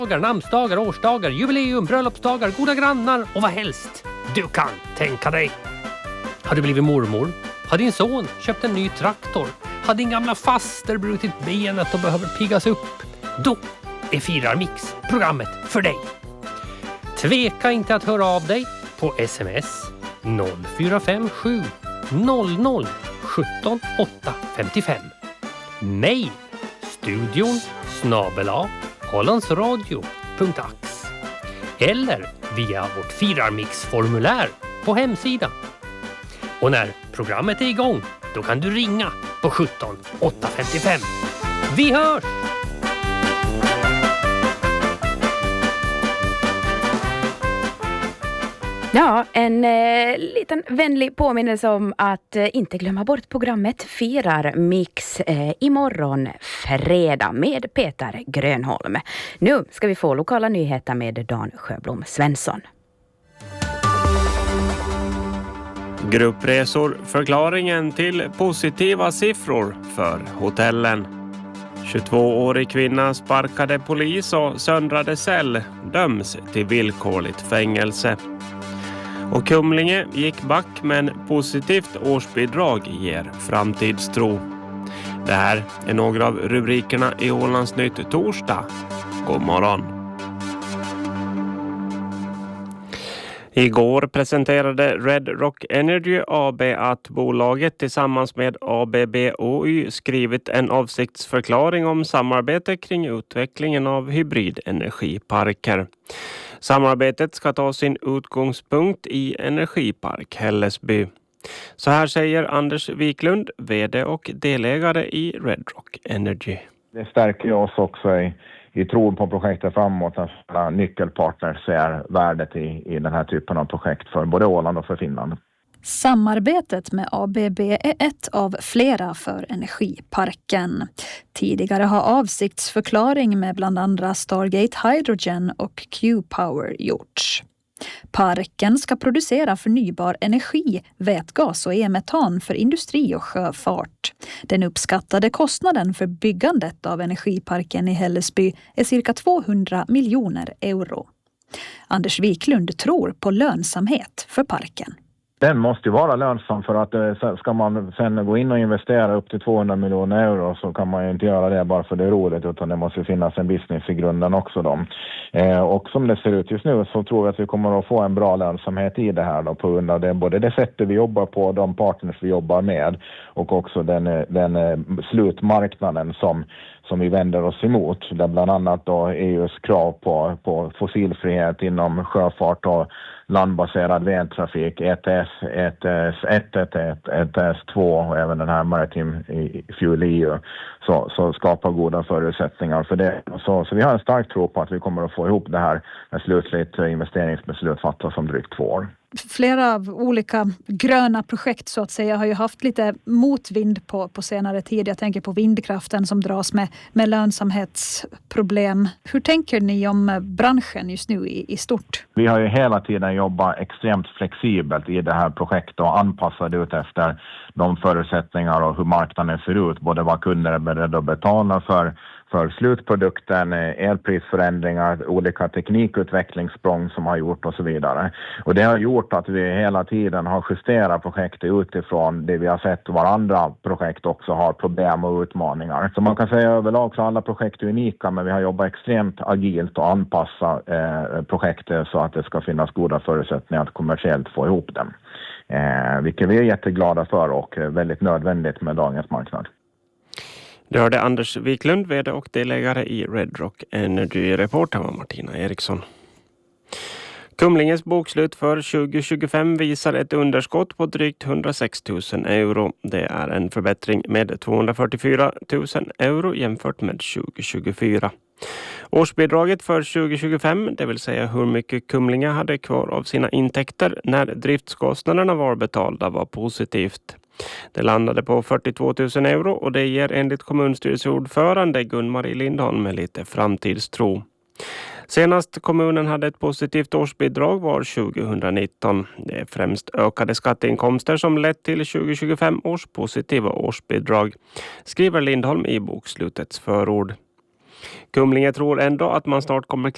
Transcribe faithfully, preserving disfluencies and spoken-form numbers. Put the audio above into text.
Namnsdagar, årsdagar, jubileum, bröllopsdagar, goda grannar och vad helst du kan tänka dig. Har du blivit mormor? Har din son köpt en ny traktor? Har din gamla faster brutit benet och behöver piggas upp? Då är Firarmix programmet för dig. Tveka inte att höra av dig på sms noll fyra fem sju noll noll sjutton åtta femtiofem. Mail studion snabel-a hollandsradio punkt ax eller via vårt Firarmix-formulär på hemsidan. Och när programmet är igång, då kan du ringa på sjutton åtta femtiofem. Vi hörs! Ja, en eh, liten vänlig påminnelse om att eh, inte glömma bort programmet Firarmix eh, imorgon fredag med Peter Grönholm. Nu ska vi få lokala nyheter med Dan Sjöblom Svensson. Gruppresor, förklaringen till positiva siffror för hotellen. tjugotvåårig kvinna sparkade polis och söndrade cell, döms till villkorligt fängelse. Och Kumlinge gick back, men positivt årsbidrag ger framtidstro. Det här är några av rubrikerna i Ålandsnytt torsdag. God morgon! Igår presenterade Red Rock Energy A B att bolaget tillsammans med A B B O Y skrivit en avsiktsförklaring om samarbete kring utvecklingen av hybridenergiparker. Samarbetet ska ta sin utgångspunkt i Energipark Hällesby. Så här säger Anders Wiklund, vd och delägare i Red Rock Energy. Det stärker oss också i, i tron på projektet framåt, att nyckelpartner ser värdet i, i den här typen av projekt för både Åland och för Finland. Samarbetet med A B B är ett av flera för Energiparken. Tidigare har avsiktsförklaring med bland andra Stargate Hydrogen och Q-Power gjorts. Parken ska producera förnybar energi, vätgas och e-metan för industri och sjöfart. Den uppskattade kostnaden för byggandet av Energiparken i Hällesby är cirka tvåhundra miljoner euro. Anders Wiklund tror på lönsamhet för parken. Den måste ju vara lönsam, för att ska man sen gå in och investera upp till tvåhundra miljoner euro, så kan man ju inte göra det bara för det roligt, utan det måste finnas en business i grunden också då. Eh, och som det ser ut just nu så tror jag att vi kommer att få en bra lönsamhet i det här då, på grund av det, både det sättet vi jobbar på, de partners vi jobbar med, och också den, den slutmarknaden som som vi vänder oss emot, där bland annat då E U:s krav på, på fossilfrihet inom sjöfart och landbaserad vägtrafik, E T S ett, ett, ett, ett, E T S två och även den här Maritime Fuel E U, så, så skapar goda förutsättningar för det. Så, så vi har en stark tro på att vi kommer att få ihop det här när slutligt investeringsbeslut fattas om drygt två år. Flera av olika gröna projekt så att säga har ju haft lite motvind på, på senare tid. Jag tänker på vindkraften som dras med, med lönsamhetsproblem. Hur tänker ni om branschen just nu i, i stort? Vi har ju hela tiden jobbat extremt flexibelt i det här projektet och anpassat ut efter de förutsättningar och hur marknaden ser ut. Både vad kunder är beredda att betala för för slutprodukten, elprisförändringar, olika teknikutvecklingssprång som har gjort och så vidare. Och det har gjort att vi hela tiden har justerat projektet utifrån det vi har sett var andra projekt också har problem och utmaningar. Så man kan säga överlag så alla projekt är unika, men vi har jobbat extremt agilt och anpassat eh, projektet så att det ska finnas goda förutsättningar att kommersiellt få ihop dem. Eh, vilket vi är jätteglada för och väldigt nödvändigt med dagens marknad. Det hörde Anders Wiklund, vd och delägare i Red Rock Energy. Reporter var Martina Eriksson. Kumlinges bokslut för tjugo tjugofem visar ett underskott på drygt hundrasex tusen euro. Det är en förbättring med tvåhundrafyrtiofyra tusen euro jämfört med tjugo tjugofyra. Årsbidraget för tjugo tjugofem, det vill säga hur mycket Kumlinge hade kvar av sina intäkter när driftskostnaderna var betalda, var positivt. Det landade på fyrtiotvå tusen euro och det ger enligt kommunstyrelseordförande Gun-Marie Lindholm med lite framtidstro. Senast kommunen hade ett positivt årsbidrag var tjugonitton. Det är främst ökade skatteinkomster som lett till tjugo tjugofem års positiva årsbidrag, skriver Lindholm i bokslutets förord. Kumlinge tror ändå att man snart kommer